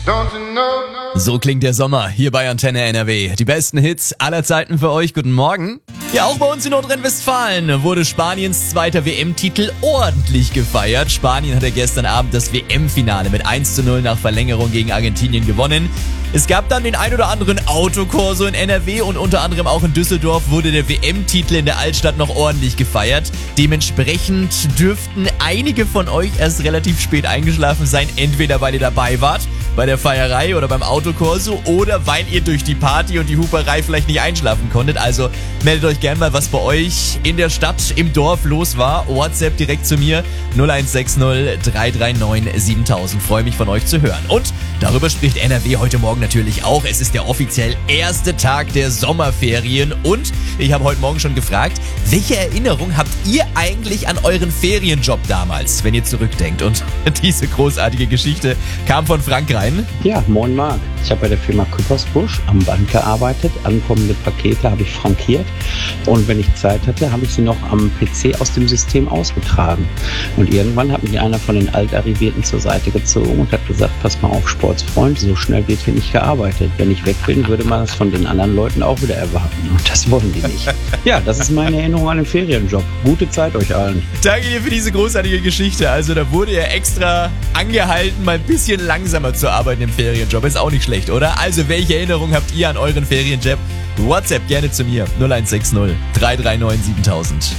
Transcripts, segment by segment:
So klingt der Sommer hier bei Antenne NRW. Die besten Hits aller Zeiten für euch. Guten Morgen. Ja, auch bei uns in Nordrhein-Westfalen wurde Spaniens zweiter WM-Titel ordentlich gefeiert. Spanien hatte gestern Abend das WM-Finale mit 1:0 nach Verlängerung gegen Argentinien gewonnen. Es gab dann den ein oder anderen Autokorso in NRW und unter anderem auch in Düsseldorf wurde der WM-Titel in der Altstadt noch ordentlich gefeiert. Dementsprechend dürften einige von euch erst relativ spät eingeschlafen sein, entweder weil ihr dabei wart bei der Feierei oder beim Autokorso oder weil ihr durch die Party und die Huperei vielleicht nicht einschlafen konntet. Also meldet euch gerne mal, was bei euch in der Stadt, im Dorf los war. WhatsApp direkt zu mir 0160 339 7000. Freue mich von euch zu hören. Und darüber spricht NRW heute Morgen natürlich auch. Es ist der offiziell erste Tag der Sommerferien und ich habe heute Morgen schon gefragt, welche Erinnerung habt ihr eigentlich an euren Ferienjob damals, wenn ihr zurückdenkt? Und diese großartige Geschichte kam von Frank rein. Ja, moin Marc. Ich habe bei der Firma Küppersbusch am Band gearbeitet. Ankommende Pakete habe ich frankiert und wenn ich Zeit hatte, habe ich sie noch am PC aus dem System ausgetragen. Und irgendwann hat mich einer von den Altarrivierten zur Seite gezogen und hat gesagt, pass mal auf, Sportsfreund, so schnell wird hier nicht gearbeitet. Wenn ich weg bin, würde man das von den anderen Leuten auch wieder erwarten. Und das wollen die nicht. Ja, das ist meine Erinnerung an den Ferienjob. Gute Zeit euch allen. Danke dir für diese großartige Geschichte. Also da wurde ja extra angehalten, mal ein bisschen langsamer zu arbeiten im Ferienjob. Ist auch nicht schlecht, oder? Also welche Erinnerung habt ihr an euren Ferienjob? WhatsApp gerne zu mir 0160 339 7000.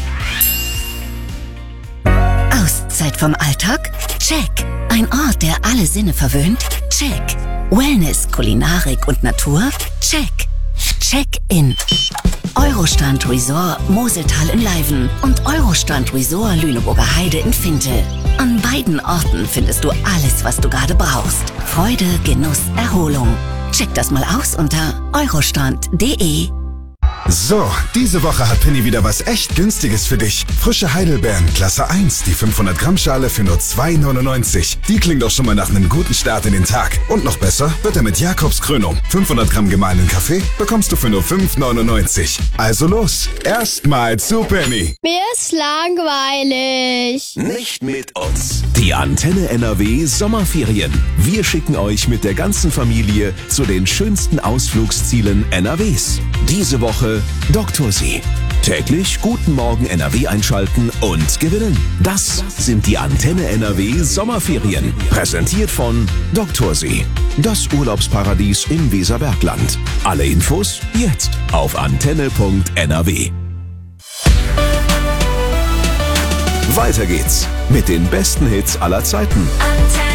Auszeit vom Alltag? Check. Ein Ort, der alle Sinne verwöhnt? Check. Wellness, Kulinarik und Natur? Check. Check-in. Eurostrand Resort Moseltal in Leiven und Eurostrand Resort Lüneburger Heide in Fintel. An beiden Orten findest du alles, was du gerade brauchst. Freude, Genuss, Erholung. Check das mal aus unter eurostrand.de. So, diese Woche hat Penny wieder was echt Günstiges für dich. Frische Heidelbeeren, Klasse 1, die 500 Gramm Schale für nur 2,99. Die klingt doch schon mal nach einem guten Start in den Tag. Und noch besser wird er mit Jakobs Krönung. 500 Gramm gemahlenen Kaffee bekommst du für nur 5,99. Also los, erstmal zu Penny. Mir ist langweilig. Nicht mit uns. Die Antenne NRW Sommerferien. Wir schicken euch mit der ganzen Familie zu den schönsten Ausflugszielen NRWs. Diese Woche Dr. See. Täglich Guten Morgen NRW einschalten und gewinnen. Das sind die Antenne NRW Sommerferien. Präsentiert von Dr. See. Das Urlaubsparadies im Weserbergland. Alle Infos jetzt auf antenne.nrw. Weiter geht's mit den besten Hits aller Zeiten. Antenne.